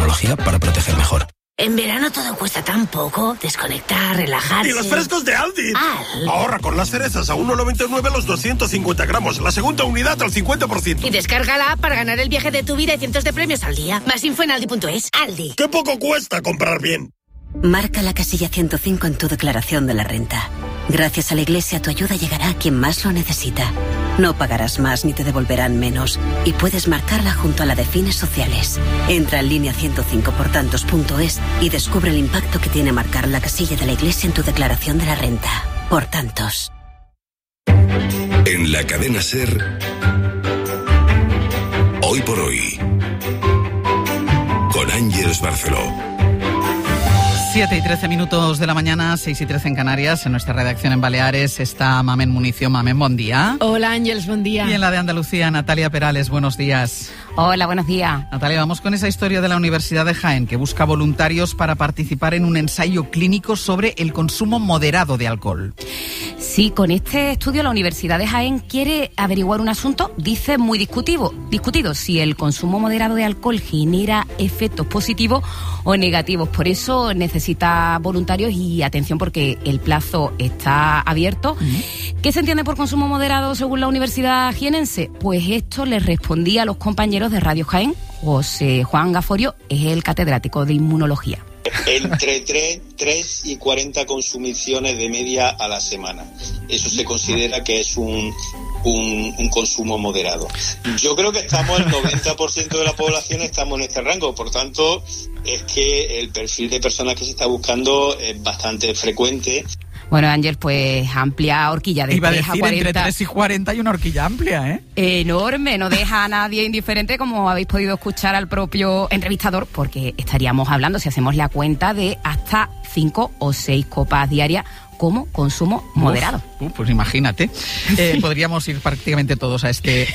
tecnología para proteger mejor. En verano todo cuesta tan poco. Desconectar, relajarse. ¡Y los frescos de Aldi! ¡Al! Ahorra con las cerezas a 1,99 los 250 gramos. La segunda unidad al 50%. Y descarga la app para ganar el viaje de tu vida y cientos de premios al día. Más info en aldi.es. Aldi. ¡Qué poco cuesta comprar bien! Marca la casilla 105 en tu declaración de la renta. Gracias a la Iglesia, tu ayuda llegará a quien más lo necesita. No pagarás más ni te devolverán menos. Y puedes marcarla junto a la de fines sociales. Entra en línea105portantos.es y descubre el impacto que tiene marcar la casilla de la Iglesia en tu declaración de la renta. Por tantos. En la cadena SER, Hoy por Hoy, con Ángeles Barceló. 7:13 de la mañana, 6:13 en Canarias. En nuestra redacción en Baleares está Mamen Municio. Mamen, buen día. Hola Ángeles, buen día. Y en la de Andalucía, Natalia Perales, buenos días. Hola, buenos días. Natalia, vamos con esa historia de la Universidad de Jaén, que busca voluntarios para participar en un ensayo clínico sobre el consumo moderado de alcohol. Sí, con este estudio la Universidad de Jaén quiere averiguar un asunto, dice, muy discutido, si el consumo moderado de alcohol genera efectos positivos o negativos. Por eso necesita voluntarios y atención, porque el plazo está abierto. ¿Qué se entiende por consumo moderado según la Universidad jienense? Pues esto les respondía a los compañeros de Radio Jaén. José Juan Gaforio es el catedrático de inmunología. Entre 3 y 40 consumiciones de media a la semana. Eso se considera que es un consumo moderado. Yo creo que estamos, el 90% de la población estamos en este rango, por tanto, es que el perfil de personas que se está buscando es bastante frecuente. Bueno, Ángel, pues amplia horquilla de 3 a 40. Iba a decir, entre 3 y 40 hay una horquilla amplia, ¿eh? Enorme, no deja a nadie indiferente, como habéis podido escuchar al propio entrevistador, porque estaríamos hablando, si hacemos la cuenta, de hasta 5 o 6 copas diarias como consumo moderado. Pues imagínate, podríamos ir prácticamente todos a este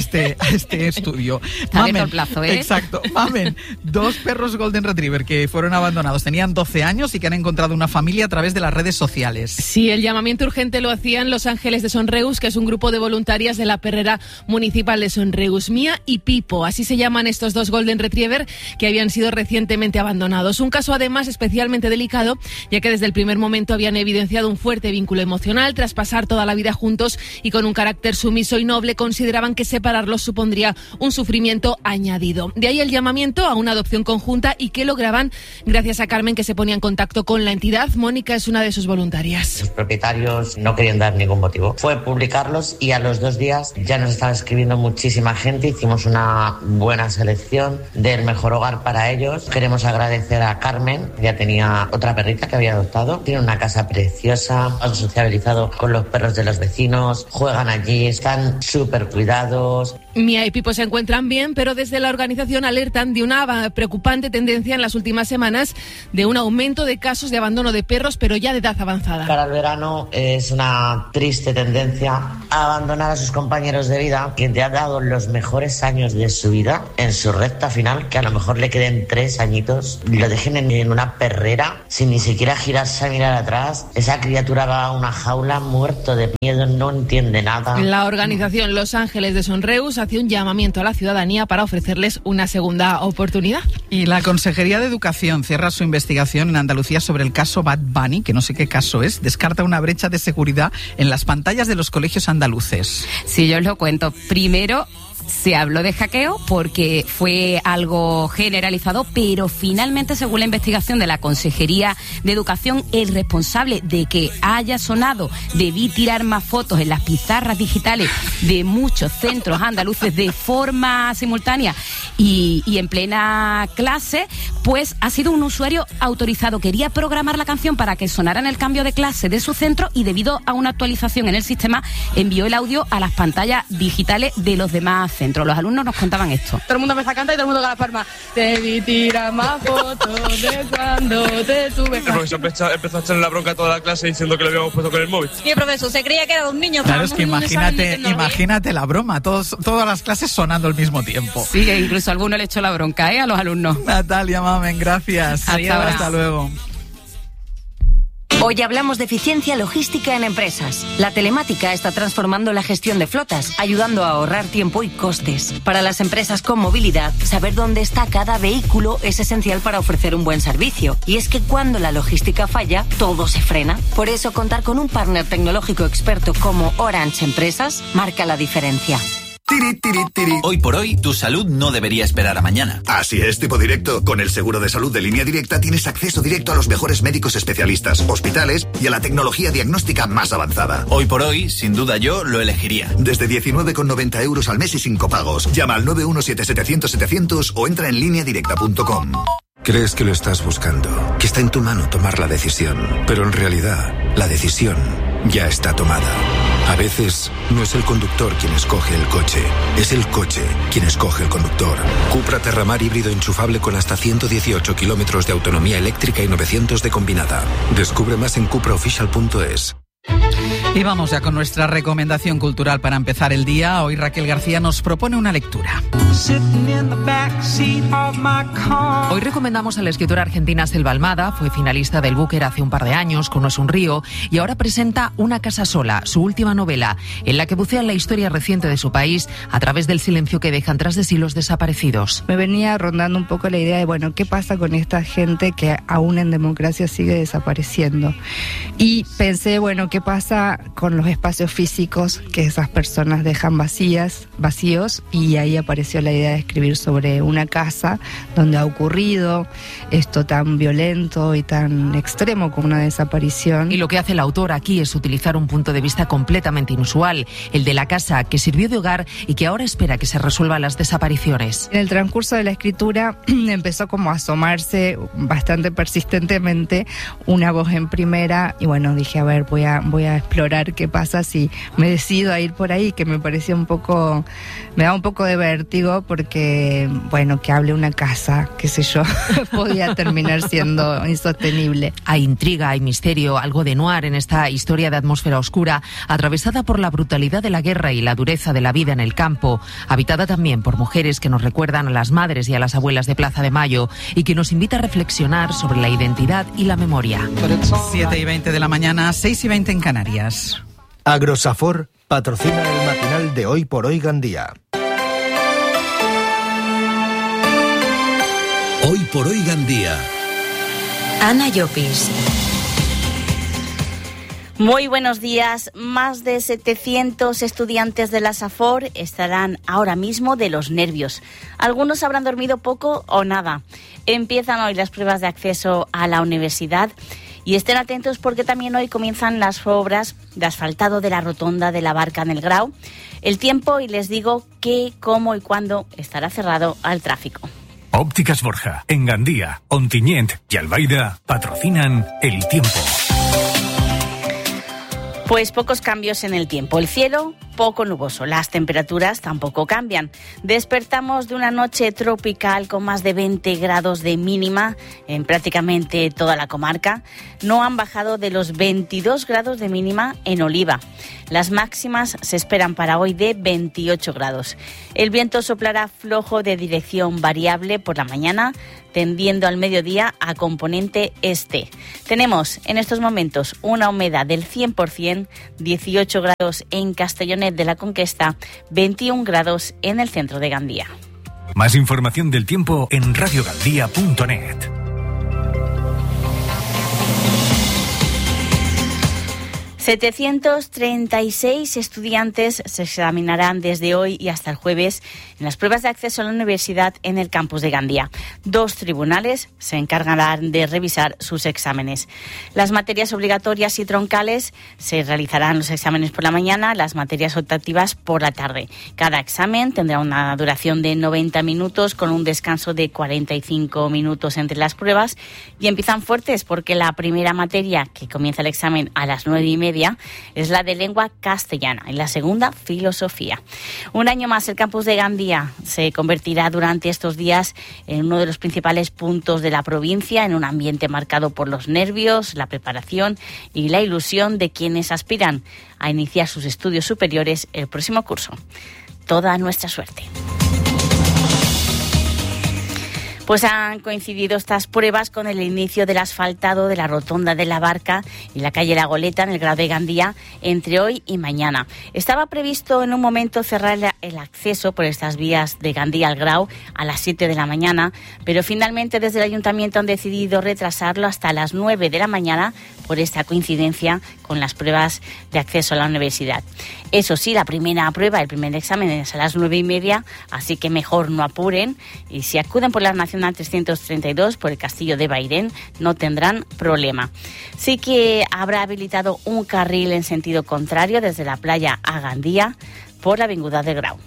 estudio. Está abierto el plazo, ¿eh? Exacto. Mamen, 2 perros Golden Retriever que fueron abandonados, tenían 12 años y que han encontrado una familia a través de las redes sociales. Sí, el llamamiento urgente lo hacían Los Ángeles de Sonreus, que es un grupo de voluntarias de la perrera municipal de Sonreus. Mía y Pipo, así se llaman estos 2 Golden Retriever que habían sido recientemente abandonados. Un caso además especialmente delicado, ya que desde el primer momento habían evidenciado un fuerte vínculo emocional tras pasar toda la vida juntos, y con un carácter sumiso y noble consideraban que separarlos supondría un sufrimiento añadido. De ahí el llamamiento a una adopción conjunta, y que lograban gracias a Carmen, que se ponía en contacto con la entidad. Mónica es una de sus voluntarias. Los propietarios no querían dar ningún motivo. Fue publicarlos y a los 2 días ya nos estaba escribiendo muchísima gente. Hicimos una buena selección del mejor hogar para ellos. Queremos agradecer a Carmen, ya tenía otra perrita que había adoptado. Tiene una casa preciosa, han sociabilizado con los perros de los vecinos, juegan allí, están súper cuidados. Mía y Pipo se encuentran bien, pero desde la organización alertan de una preocupante tendencia en las últimas semanas de un aumento de casos de abandono de perros, pero ya de edad avanzada. Para el verano es una triste tendencia a abandonar a sus compañeros de vida, quien te ha dado los mejores años de su vida en su recta final, que a lo mejor le queden 3 añitos, lo dejen en una perrera sin ni siquiera girarse a mirar atrás. Esa criatura va a una jaula muerto de miedo, no entiende nada. La organización Los Ángeles de Sonreus hace un llamamiento a la ciudadanía para ofrecerles una segunda oportunidad. Y la Consejería de Educación cierra su investigación en Andalucía sobre el caso Bad Bunny, que no sé qué caso es. Descarta una brecha de seguridad en las pantallas de los colegios andaluces. Sí, yo os lo cuento. Primero, se habló de hackeo porque fue algo generalizado, pero finalmente, según la investigación de la Consejería de Educación, el responsable de que haya sonado "debí tirar más fotos" en las pizarras digitales de muchos centros andaluces de forma simultánea y en plena clase, pues ha sido un usuario autorizado. Quería programar la canción para que sonara en el cambio de clase de su centro, y debido a una actualización en el sistema envió el audio a las pantallas digitales de los demás centros. Los alumnos nos contaban esto. Todo el mundo empezó a cantar y todo el mundo con las palmas. Te tira más fotos de cuando te tuve. El profesor empezó a echarle la bronca a toda la clase diciendo que lo habíamos puesto con el móvil. Y el profesor se creía que era un niño. Claro, es que imagínate la broma, todas las clases sonando al mismo tiempo. Sí, que incluso alguno le echó la bronca a los alumnos. Natalia, Mamen, gracias. Hasta luego. Hoy hablamos de eficiencia logística en empresas. La telemática está transformando la gestión de flotas, ayudando a ahorrar tiempo y costes. Para las empresas con movilidad, saber dónde está cada vehículo es esencial para ofrecer un buen servicio. Y es que cuando la logística falla, todo se frena. Por eso, contar con un partner tecnológico experto como Orange Empresas marca la diferencia. Hoy por hoy, tu salud no debería esperar a mañana. Así es, Tipo Directo. Con el seguro de salud de Línea Directa tienes acceso directo a los mejores médicos especialistas, hospitales y a la tecnología diagnóstica más avanzada. Hoy por hoy, sin duda yo lo elegiría. Desde 19,90 euros al mes y sin copagos. Llama al 917-700-700 o entra en lineadirecta.com. Crees que lo estás buscando, que está en tu mano tomar la decisión, pero en realidad la decisión ya está tomada. A veces no es el conductor quien escoge el coche, es el coche quien escoge el conductor. Cupra Terramar híbrido enchufable con hasta 118 kilómetros de autonomía eléctrica y 900 de combinada. Descubre más en cupraofficial.es. Y vamos ya con nuestra recomendación cultural para empezar el día. Hoy Raquel García nos propone una lectura. Hoy recomendamos a la escritora argentina Selva Almada. Fue finalista del Booker hace un par de años con No es un río y ahora presenta Una casa sola, su última novela, en la que bucea en la historia reciente de su país a través del silencio que dejan tras de sí los desaparecidos. Me venía rondando un poco la idea de, bueno, ¿qué pasa con esta gente que aún en democracia sigue desapareciendo? Y pensé, bueno, ¿qué pasa con los espacios físicos que esas personas dejan vacíos? Y ahí apareció la idea de escribir sobre una casa donde ha ocurrido esto tan violento y tan extremo como una desaparición. Y lo que hace la autora aquí es utilizar un punto de vista completamente inusual, el de la casa que sirvió de hogar y que ahora espera que se resuelvan las desapariciones. En el transcurso de la escritura empezó como a asomarse bastante persistentemente una voz en primera y bueno, dije, a ver, voy a explorar qué pasa si me decido a ir por ahí, que me parecía me da un poco de vértigo porque, bueno, que hable una casa, qué sé yo, podía terminar siendo insostenible. Hay intriga, hay misterio, algo de noir en esta historia de atmósfera oscura, atravesada por la brutalidad de la guerra y la dureza de la vida en el campo, habitada también por mujeres que nos recuerdan a las madres y a las abuelas de Plaza de Mayo y que nos invita a reflexionar sobre la identidad y la memoria. 7:20 de la mañana, 6:20 en Canarias. Agrosafor patrocina el matinal de Hoy por Hoy Gandía. Hoy por Hoy Gandía. Ana Llopis. Muy buenos días. Más de 700 estudiantes de la Safor estarán ahora mismo de los nervios. Algunos habrán dormido poco o nada. Empiezan hoy las pruebas de acceso a la universidad y estén atentos porque también hoy comienzan las obras de asfaltado de la rotonda de la Barca en el Grau. El tiempo, y les digo qué, cómo y cuándo estará cerrado al tráfico. Ópticas Borja, en Gandía, Ontinyent y Albaida patrocinan el tiempo. Pues pocos cambios en el tiempo. El cielo poco nuboso. Las temperaturas tampoco cambian. Despertamos de una noche tropical con más de 20 grados de mínima en prácticamente toda la comarca. No han bajado de los 22 grados de mínima en Oliva. Las máximas se esperan para hoy de 28 grados. El viento soplará flojo de dirección variable por la mañana, tendiendo al mediodía a componente este. Tenemos en estos momentos una humedad del 100%, 18 grados en Castellonet de la Conquesta, 21 grados en el centro de Gandía. Más información del tiempo en radiogandía.net. 736 estudiantes se examinarán desde hoy y hasta el jueves en las pruebas de acceso a la universidad en el campus de Gandía. 2 tribunales se encargarán de revisar sus exámenes. Las materias obligatorias y troncales se realizarán los exámenes por la mañana, las materias optativas por la tarde. Cada examen tendrá una duración de 90 minutos con un descanso de 45 minutos entre las pruebas y empiezan fuertes porque la primera materia que comienza el examen a las 9:30 es la de lengua castellana y la segunda, filosofía. Un año más el campus de Gandía se convertirá durante estos días en uno de los principales puntos de la provincia, en un ambiente marcado por los nervios, la preparación y la ilusión de quienes aspiran a iniciar sus estudios superiores el próximo curso. Toda nuestra suerte. Pues han coincidido estas pruebas con el inicio del asfaltado de la rotonda de la Barca y la calle La Goleta en el Grao de Gandía entre hoy y mañana. Estaba previsto en un momento cerrar el acceso por estas vías de Gandía al Grao a las 7 de la mañana, pero finalmente desde el ayuntamiento han decidido retrasarlo hasta las 9 de la mañana por esta coincidencia con las pruebas de acceso a la universidad. Eso sí, la primera prueba, el primer examen es a las 9:30, así que mejor no apuren, y si acuden por la Nacional 332 por el Castillo de Bairén no tendrán problema. Sí que habrá habilitado un carril en sentido contrario desde la playa a Gandía por la avinguda del Grau.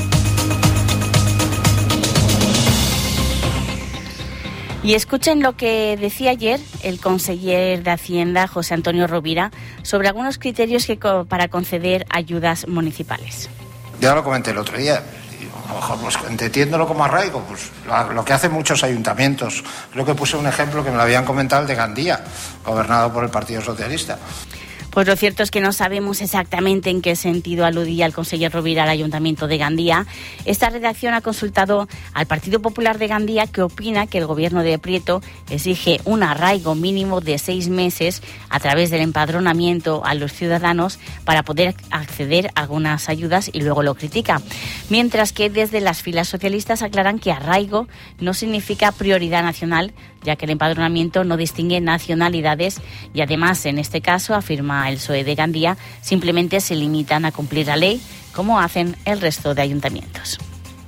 Y escuchen lo que decía ayer el conseller de Hacienda, José Antonio Rovira, sobre algunos criterios para conceder ayudas municipales. Ya lo comenté el otro día. A lo mejor, pues, entendiéndolo como arraigo, pues lo que hacen muchos ayuntamientos. Creo que puse un ejemplo que me lo habían comentado, el de Gandía, gobernado por el Partido Socialista. Pues lo cierto es que no sabemos exactamente en qué sentido aludía el conseller Rovira al Ayuntamiento de Gandía. Esta redacción ha consultado al Partido Popular de Gandía, que opina que el gobierno de Prieto exige un arraigo mínimo de 6 meses a través del empadronamiento a los ciudadanos para poder acceder a algunas ayudas, y luego lo critica. Mientras que desde las filas socialistas aclaran que arraigo no significa prioridad nacional, ya que el empadronamiento no distingue nacionalidades y además en este caso, afirma el PSOE de Gandía, simplemente se limitan a cumplir la ley como hacen el resto de ayuntamientos.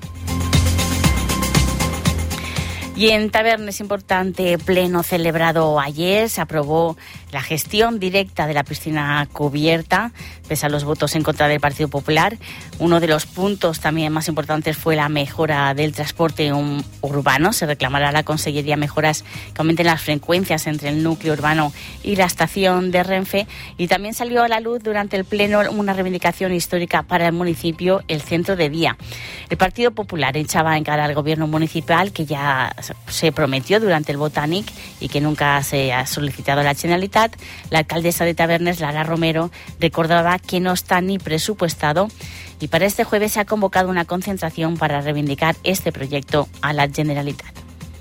Y en Tabernes, importante pleno celebrado ayer, se aprobó la gestión directa de la piscina cubierta, pese a los votos en contra del Partido Popular. Uno de los puntos también más importantes fue la mejora del transporte urbano. Se reclamará a la Consellería mejoras que aumenten las frecuencias entre el núcleo urbano y la estación de Renfe. Y también salió a la luz durante el pleno una reivindicación histórica para el municipio, el centro de día. El Partido Popular echaba en cara al gobierno municipal, que ya se prometió durante el Botanic y que nunca se ha solicitado a la Generalitat. La alcaldesa de Tabernes, Lara Romero, recordaba que no está ni presupuestado, y para este jueves se ha convocado una concentración para reivindicar este proyecto a la Generalitat.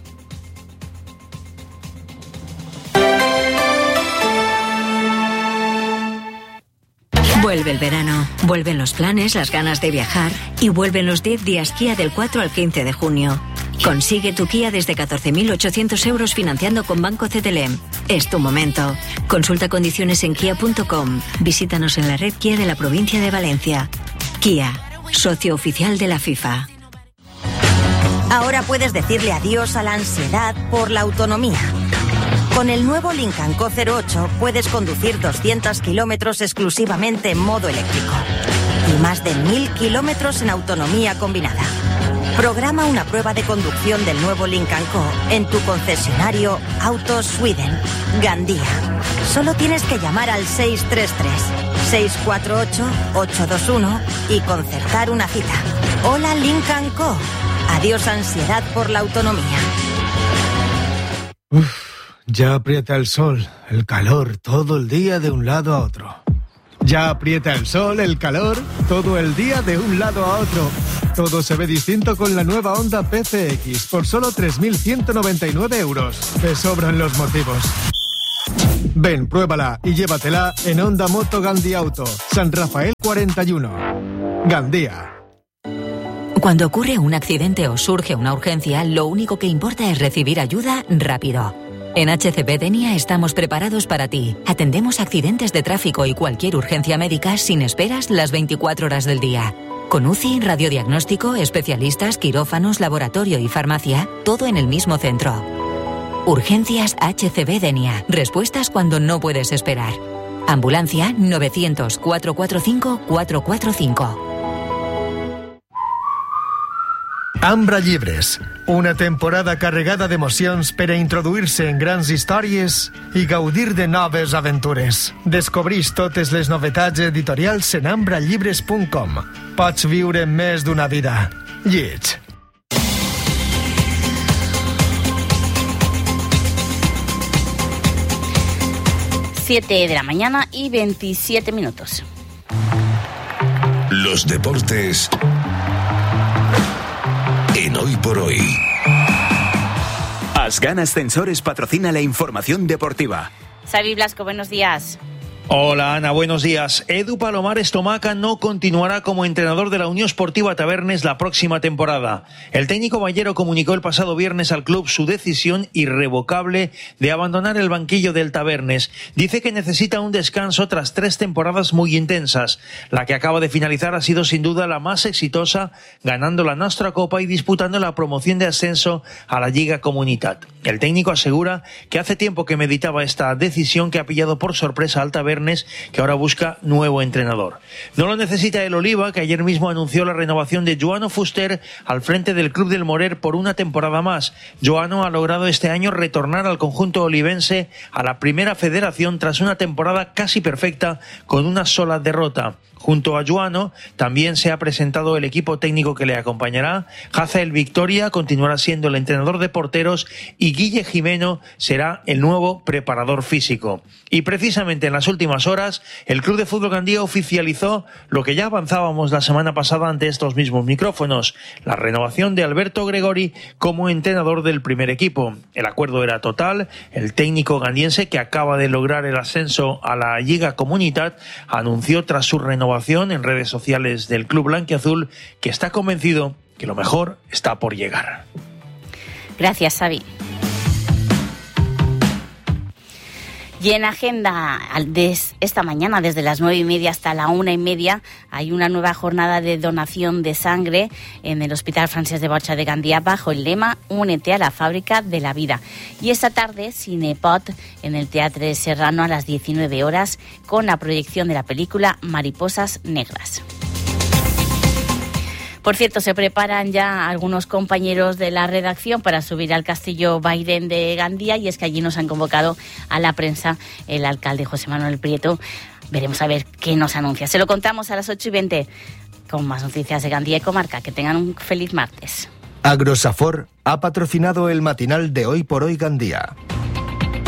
Vuelve el verano, vuelven los planes, las ganas de viajar y vuelven los 10 días Kia del 4 al 15 de junio. Consigue tu Kia desde 14.800 euros financiando con Banco CTLM. Es tu momento. Consulta condiciones en kia.com. Visítanos en la red Kia de la provincia de Valencia. Kia, socio oficial de la FIFA. Ahora puedes decirle adiós a la ansiedad por la autonomía. Con el nuevo Lincoln Co 08 puedes conducir 200 kilómetros exclusivamente en modo eléctrico y más de 1.000 kilómetros en autonomía combinada. Programa una prueba de conducción del nuevo Lincoln Co en tu concesionario Autos Sweden, Gandía. Solo tienes que llamar al 633-648-821 y concertar una cita. Hola Lincoln Co. Adiós ansiedad por la autonomía. Ya aprieta el sol, el calor, todo el día de un lado a otro. Ya aprieta el sol, el calor, todo el día de un lado a otro. Todo se ve distinto con la nueva Honda PCX por solo 3.199 euros. Te sobran los motivos. Ven, pruébala y llévatela en Honda Moto Gandía Auto, San Rafael 41. Gandía. Cuando ocurre un accidente o surge una urgencia, lo único que importa es recibir ayuda rápido. En HCB Denia estamos preparados para ti. Atendemos accidentes de tráfico y cualquier urgencia médica sin esperas las 24 horas del día. Con UCI, radiodiagnóstico, especialistas, quirófanos, laboratorio y farmacia, todo en el mismo centro. Urgencias HCB Denia. Respuestas cuando no puedes esperar. Ambulancia 900-445-445. Ambra Llibres, una temporada carregada d'emocions per a introduir-se en grans històries i gaudir de noves aventures. Descobreix totes les novetats editorials en ambrallibres.com. Pots viure més d'una vida. Lleig. Siete de la mañana y 27 minutos. Los deportes en Hoy por Hoy. Asgan Ascensores patrocina la información deportiva. Xavi Blasco, buenos días. Hola Ana, buenos días. Edu Palomares Tomaca no continuará como entrenador de la Unión Esportiva Tabernes la próxima temporada. El técnico ballero comunicó el pasado viernes al club su decisión irrevocable de abandonar el banquillo del Tabernes. Dice que necesita un descanso tras 3 temporadas muy intensas. La que acaba de finalizar ha sido sin duda la más exitosa, ganando la Nostra Copa y disputando la promoción de ascenso a la Lliga Comunitat. El técnico asegura que hace tiempo que meditaba esta decisión que ha pillado por sorpresa al Tabernes, que ahora busca nuevo entrenador. No lo necesita el Oliva, que ayer mismo anunció la renovación de Joano Fuster al frente del Club del Morer por una temporada más. Joano ha logrado este año retornar al conjunto olivense a la primera federación tras una temporada casi perfecta con una sola derrota. Junto a Joano también se ha presentado el equipo técnico que le acompañará. Hazael Victoria continuará siendo el entrenador de porteros y Guille Jimeno será el nuevo preparador físico. Y precisamente en las últimas horas el Club de Fútbol Gandía oficializó lo que ya avanzábamos la semana pasada ante estos mismos micrófonos: la renovación de Alberto Gregori como entrenador del primer equipo. El acuerdo era total. El técnico gandiense, que acaba de lograr el ascenso a la Lliga Comunitat, anunció tras su renovación en redes sociales del club blanquiazul que está convencido que lo mejor está por llegar. Gracias, Xavi. Y en agenda esta mañana, desde las 9:30 hasta la 1:30, hay una nueva jornada de donación de sangre en el Hospital Francesc de Borja de Gandía bajo el lema Únete a la fábrica de la vida. Y esta tarde, Cinepot en el Teatre Serrano a las 19 horas con la proyección de la película Mariposas Negras. Por cierto, se preparan ya algunos compañeros de la redacción para subir al Castillo Bairén de Gandía, y es que allí nos han convocado a la prensa el alcalde José Manuel Prieto. Veremos a ver qué nos anuncia. Se lo contamos a las 8:20 con más noticias de Gandía y comarca. Que tengan un feliz martes. Agrosafor ha patrocinado el matinal de Hoy por Hoy Gandía.